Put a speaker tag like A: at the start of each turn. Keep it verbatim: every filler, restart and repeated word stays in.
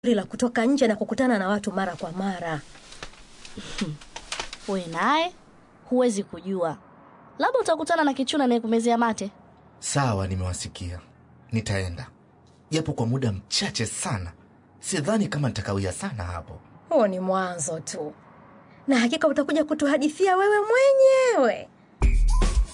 A: la kutoka nje na kukutana na watu mara kwa mara.
B: Wewe naye huwezi kujua. Labda utakutana na kichuna na kumezea mate.
C: Sawa, nimewasikia. Nitaenda. Japo kwa muda mchache sana. Sidhani kama nitakawia sana hapo.
A: Huo ni mwanzo tu. Na hakika utakuja kutuhadithia wewe mwenyewe.